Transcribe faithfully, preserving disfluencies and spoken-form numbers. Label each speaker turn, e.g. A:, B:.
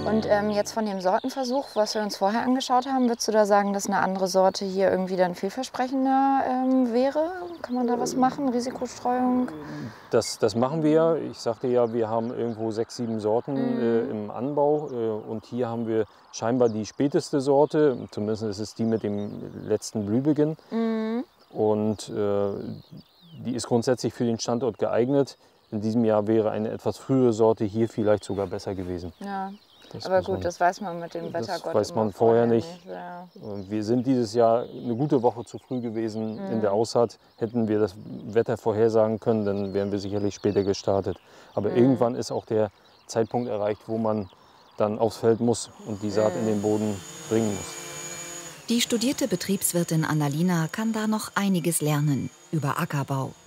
A: Und ähm, jetzt von dem Sortenversuch, was wir uns vorher angeschaut haben, würdest du da sagen, dass eine andere Sorte hier irgendwie dann vielversprechender ähm, wäre? Kann man da was machen? Risikostreuung?
B: Das, das machen wir. Ich sagte ja, wir haben irgendwo sechs, sieben Sorten äh,
A: Mhm.
B: im Anbau. Äh, und hier haben wir scheinbar die späteste Sorte. Zumindest ist es die mit dem letzten Blühbeginn.
A: Mhm.
B: Und äh, die ist grundsätzlich für den Standort geeignet. In diesem Jahr wäre eine etwas frühere Sorte hier vielleicht sogar besser gewesen.
A: Ja,
B: Das
A: aber
B: muss
A: gut,
B: man,
A: das weiß man mit dem Wettergott
B: das weiß
A: immer
B: man vorher nicht.
A: nicht. Ja.
B: Wir sind dieses Jahr eine gute Woche zu früh gewesen in der
A: Mhm.
B: Aussaat. Hätten wir das Wetter vorhersagen können, dann wären wir sicherlich später gestartet. Aber
A: Mhm.
B: irgendwann ist auch der Zeitpunkt erreicht, wo man dann aufs Feld muss und die Saat
A: Mhm.
B: in den Boden bringen muss.
C: Die studierte Betriebswirtin Annalina kann da noch einiges lernen über Ackerbau.